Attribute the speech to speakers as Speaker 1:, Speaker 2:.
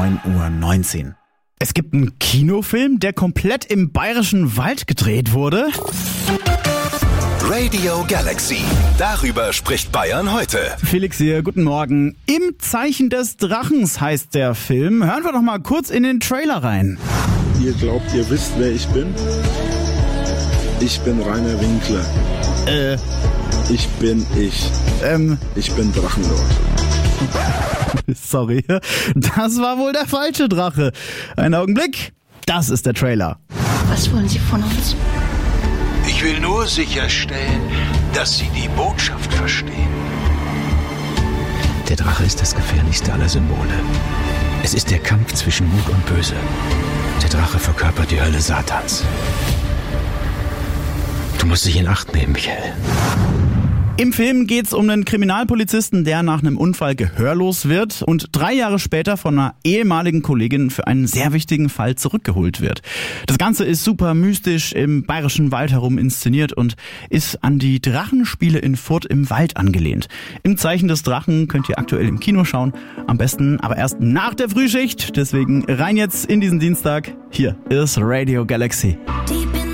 Speaker 1: 9:19 Uhr. Es gibt einen Kinofilm, der komplett im Bayerischen Wald gedreht wurde.
Speaker 2: Radio Galaxy. Darüber spricht Bayern heute.
Speaker 1: Felix hier, guten Morgen. Im Zeichen des Drachens heißt der Film. Hören wir doch mal kurz in den Trailer rein.
Speaker 3: Ihr glaubt, ihr wisst, wer ich bin? Ich bin Rainer Winkler. Ich bin ich. Ich bin Drachenlord.
Speaker 1: Sorry, das war wohl der falsche Drache. Einen Augenblick, das ist der Trailer.
Speaker 4: Was wollen Sie von uns?
Speaker 5: Ich will nur sicherstellen, dass Sie die Botschaft verstehen.
Speaker 6: Der Drache ist das gefährlichste aller Symbole. Es ist der Kampf zwischen Gut und Böse. Der Drache verkörpert die Hölle Satans. Du musst dich in Acht nehmen, Michael.
Speaker 1: Im Film geht's um einen Kriminalpolizisten, der nach einem Unfall gehörlos wird und 3 Jahre später von einer ehemaligen Kollegin für einen sehr wichtigen Fall zurückgeholt wird. Das Ganze ist super mystisch im Bayerischen Wald herum inszeniert und ist an die Drachenspiele in Furth im Wald angelehnt. Im Zeichen des Drachen könnt ihr aktuell im Kino schauen, am besten aber erst nach der Frühschicht. Deswegen rein jetzt in diesen Dienstag. Hier ist Radio Galaxy.